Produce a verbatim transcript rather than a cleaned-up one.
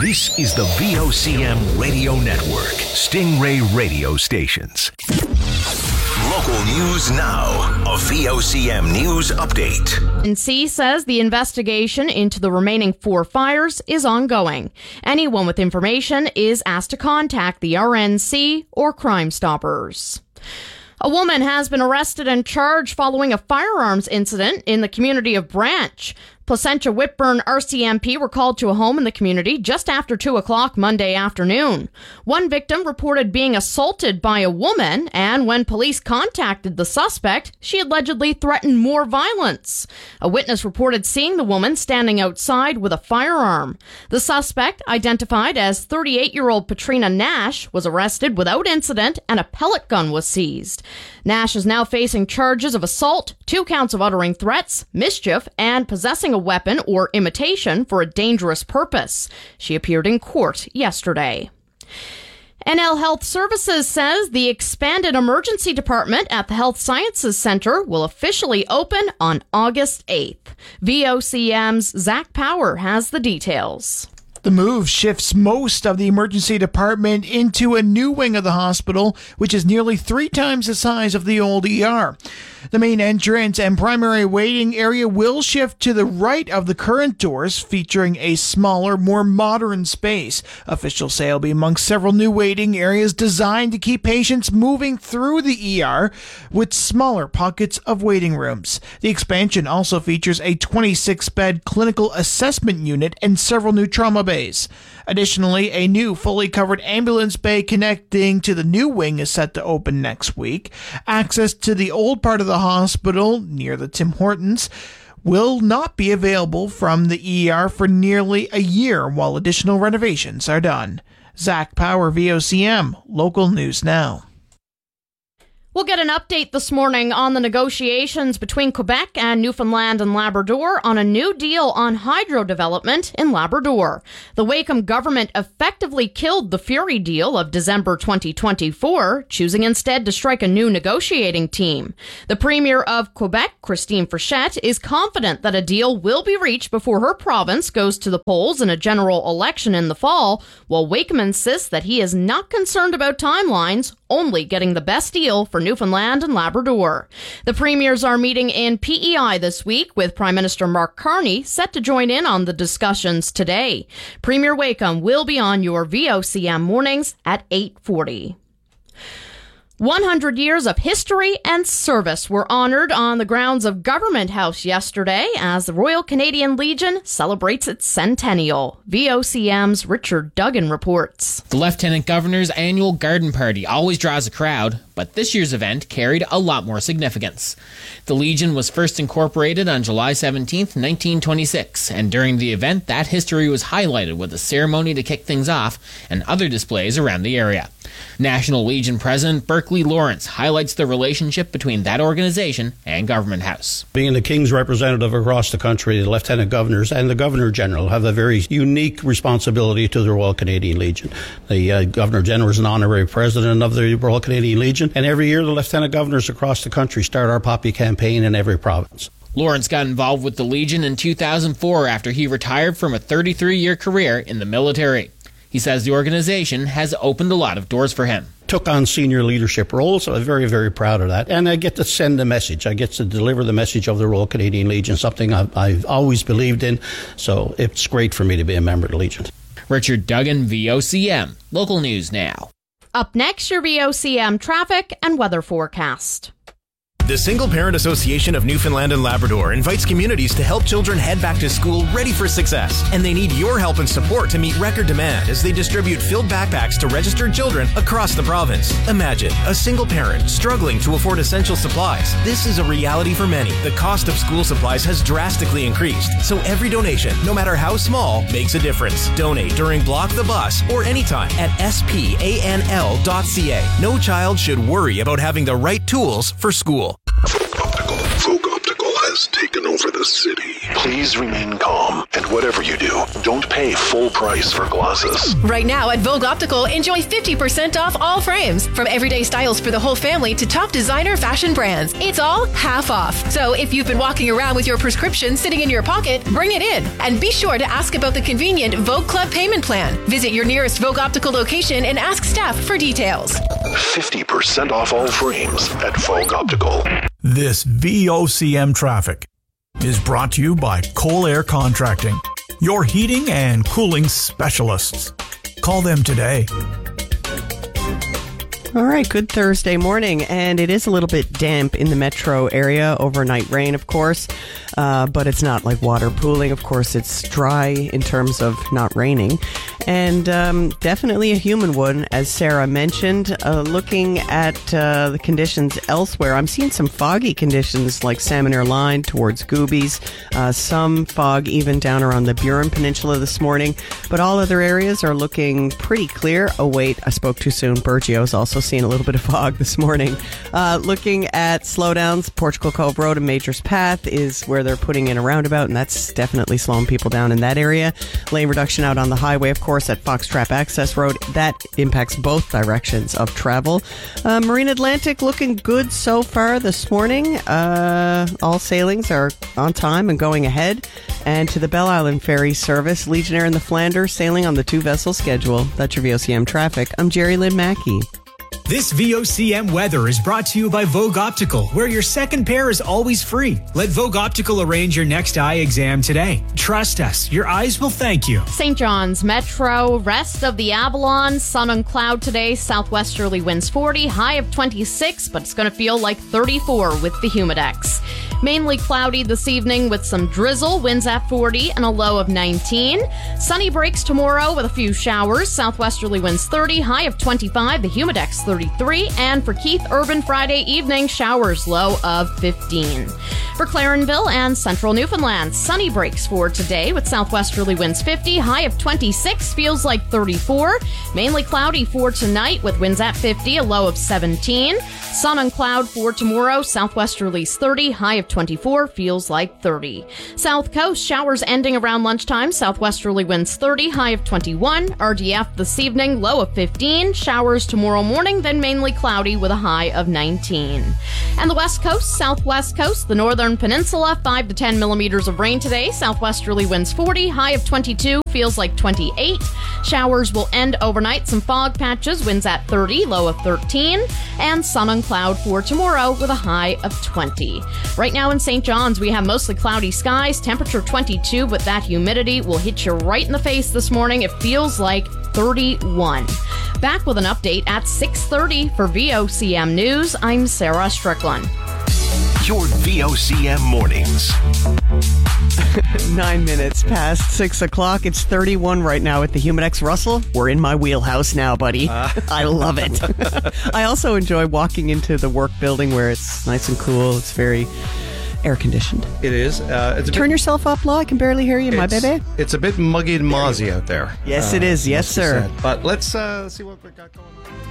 This is the V O C M Radio Network, Stingray Radio Stations. Local news now. A V O C M News update. N C says the investigation into the remaining four fires is ongoing. Anyone with information is asked to contact the R N C or Crime Stoppers. A woman has been arrested and charged following a firearms incident in the community of Branch. Placentia Whitburn R C M P were called to a home in the community just after two o'clock Monday afternoon. One victim reported being assaulted by a woman, and when police contacted the suspect, she allegedly threatened more violence. A witness reported seeing the woman standing outside with a firearm. The suspect, identified as thirty-eight-year-old Patrina Nash, was arrested without incident and a pellet gun was seized. Nash is now facing charges of assault, two counts of uttering threats, mischief, and possessing a weapon or imitation for a dangerous purpose. She appeared in court yesterday. N L Health Services says the expanded emergency department at the Health Sciences Center will officially open on August eighth. V O C M's Zach Power has the details. The move shifts most of the emergency department into a new wing of the hospital, which is nearly three times the size of the old E R. The main entrance and primary waiting area will shift to the right of the current doors, featuring a smaller, more modern space. Officials say it'll be among several new waiting areas designed to keep patients moving through the E R with smaller pockets of waiting rooms. The expansion also features a twenty-six bed clinical assessment unit and several new trauma beds. Additionally, a new fully covered ambulance bay connecting to the new wing is set to open next week. Access to the old part of the hospital near the Tim Hortons will not be available from the E R for nearly a year while additional renovations are done. Zach Power, V O C M, Local News Now. We'll get an update this morning on the negotiations between Quebec and Newfoundland and Labrador on a new deal on hydro development in Labrador. The Wacom government effectively killed the Fury deal of December twenty twenty-four, choosing instead to strike a new negotiating team. The Premier of Quebec, Christine Frechette, is confident that a deal will be reached before her province goes to the polls in a general election in the fall, while Wacom insists that he is not concerned about timelines, only getting the best deal for Newfoundland and Labrador. The premiers are meeting in P E I this week, with Prime Minister Mark Carney set to join in on the discussions today. Premier Wacom will be on your V O C M mornings at eight forty. one hundred years of history and service were honored on the grounds of Government House yesterday as the Royal Canadian Legion celebrates its centennial. V O C M's Richard Duggan reports. The Lieutenant Governor's annual garden party always draws a crowd, but this year's event carried a lot more significance. The Legion was first incorporated on July seventeenth, nineteen twenty-six, and during the event, that history was highlighted with a ceremony to kick things off and other displays around the area. National Legion President Berkeley Lawrence highlights the relationship between that organization and Government House. Being the King's representative across the country, the Lieutenant Governors and the Governor General have a very unique responsibility to the Royal Canadian Legion. The uh, Governor General is an honorary president of the Royal Canadian Legion, and every year the Lieutenant Governors across the country start our Poppy campaign in every province. Lawrence got involved with the Legion in two thousand four after he retired from a thirty-three-year career in the military. He says the organization has opened a lot of doors for him. Took on senior leadership roles, so I'm very, very proud of that. And I get to send the message. I get to deliver the message of the Royal Canadian Legion, something I've, I've always believed in. So it's great for me to be a member of the Legion. Richard Duggan, V O C M. Local News Now. Up next, your V O C M traffic and weather forecast. The Single Parent Association of Newfoundland and Labrador invites communities to help children head back to school ready for success. And they need your help and support to meet record demand as they distribute filled backpacks to registered children across the province. Imagine a single parent struggling to afford essential supplies. This is a reality for many. The cost of school supplies has drastically increased. So every donation, no matter how small, makes a difference. Donate during Block the Bus or anytime at S P A N L dot C A. No child should worry about having the right tools for school. Optical. Folk Optical has has taken over the city. Please remain calm, and whatever you do, don't pay full price for glasses. Right now at Vogue Optical, enjoy fifty percent off all frames. From everyday styles for the whole family to top designer fashion brands. It's all half off. So if you've been walking around with your prescription sitting in your pocket, bring it in. And be sure to ask about the convenient Vogue Club payment plan. Visit your nearest Vogue Optical location and ask staff for details. fifty percent off all frames at Vogue Optical. This V O C M traffic is brought to you by Cole Air Contracting, your heating and cooling specialists. Call them today. All right, good Thursday morning, and it is a little bit damp in the metro area. Overnight rain, of course, uh, but it's not like water pooling. Of course, it's dry in terms of not raining, and um, definitely a human one, as Sarah mentioned. Uh, looking at uh, the conditions elsewhere, I'm seeing some foggy conditions like Salmon Line towards Goobies, uh, some fog even down around the Burin Peninsula this morning, but all other areas are looking pretty clear. Oh, wait, I spoke too soon. Burgio's also seeing a little bit of fog this morning. Uh, looking at slowdowns, Portugal Cove Road and Majors Path is where they're putting in a roundabout, and that's definitely slowing people down in that area. Lane reduction out on the highway, of course, at Fox Trap Access Road. That impacts both directions of travel. Uh, Marine Atlantic looking good so far this morning. Uh, all sailings are on time and going ahead. And to the Belle Island Ferry Service, Legionnaire and the Flanders sailing on the two-vessel schedule. That's your V O C M traffic. I'm Jerry Lynn Mackey. This V O C M weather is brought to you by Vogue Optical, where your second pair is always free. Let Vogue Optical arrange your next eye exam today. Trust us, your eyes will thank you. Saint John's Metro, rest of the Avalon, sun and cloud today, southwesterly winds forty, high of twenty-six, but it's going to feel like thirty-four with the Humidex. Mainly cloudy this evening with some drizzle, winds at forty and a low of nineteen. Sunny breaks tomorrow with a few showers, southwesterly winds thirty, high of twenty-five, the Humidex thirty-three, and for Keith Urban Friday evening, showers, low of fifteen. For Clarenville and central Newfoundland, sunny breaks for today with southwesterly winds fifty, high of twenty-six, feels like thirty-four. Mainly cloudy for tonight with winds at fifty, a low of seventeen. Sun and cloud for tomorrow, southwesterlies thirty, high of twenty-four, feels like thirty. South Coast, showers ending around lunchtime, southwesterly winds thirty, high of twenty-one. R D F this evening, low of fifteen. Showers tomorrow morning, then mainly cloudy with a high of nineteen. And the West Coast, Southwest Coast, the Northern Peninsula, five to ten millimeters of rain today, southwesterly winds forty, high of twenty-two, feels like twenty-eight. Showers will end overnight, some fog patches, winds at thirty, low of thirteen. And sun and cloud for tomorrow with a high of twenty. Right now in Saint John's, we have mostly cloudy skies, temperature twenty-two, but that humidity will hit you right in the face this morning. It feels like thirty-one. Back with an update at six thirty for V O C M News. I'm Sarah Strickland. Your V O C M mornings. Nine minutes past six o'clock. It's thirty-one right now at the Humidex. Russell, we're in my wheelhouse now, buddy. Uh. I love it. I also enjoy walking into the work building where it's nice and cool. It's very air conditioned. It is. Uh, it's a Turn bit, yourself up, Law. I can barely hear you, my baby. It's a bit muggy and mozzy out there. Yes, uh, it is. Yes, sir. But let's uh, see what we got going on.